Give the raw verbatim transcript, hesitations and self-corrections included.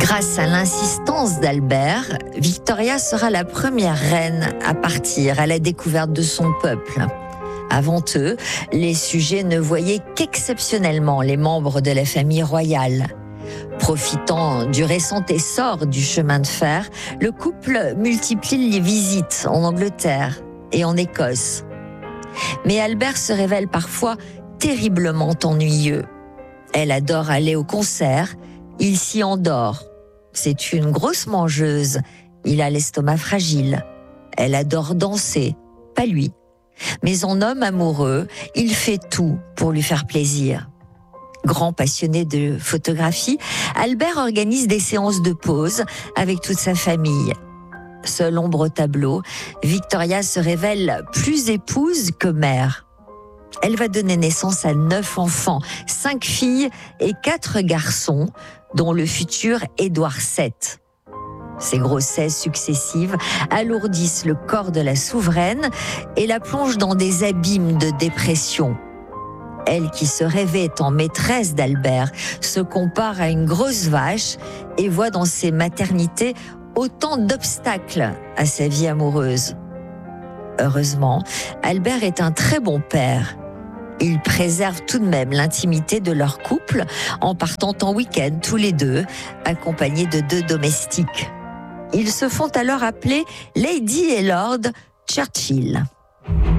Grâce à l'insistance d'Albert, Victoria sera la première reine à partir à la découverte de son peuple. Avant eux, les sujets ne voyaient qu'exceptionnellement les membres de la famille royale. Profitant du récent essor du chemin de fer, le couple multiplie les visites en Angleterre et en Écosse. Mais Albert se révèle parfois terriblement ennuyeux. Elle adore aller au concert, il s'y endort. C'est une grosse mangeuse, il a l'estomac fragile. Elle adore danser, pas lui. Mais en homme amoureux, il fait tout pour lui faire plaisir. Grand passionné de photographie, Albert organise des séances de pose avec toute sa famille. Seule ombre au tableau, Victoria se révèle plus épouse que mère. Elle va donner naissance à neuf enfants, cinq filles et quatre garçons, dont le futur Édouard sept. Ces grossesses successives alourdissent le corps de la souveraine et la plongent dans des abîmes de dépression. Elle, qui se rêvait en maîtresse d'Albert, se compare à une grosse vache et voit dans ses maternités autant d'obstacles à sa vie amoureuse. Heureusement, Albert est un très bon père. Il préserve tout de même l'intimité de leur couple en partant en week-end tous les deux, accompagnés de deux domestiques. Ils se font alors appeler Lady et Lord Churchill.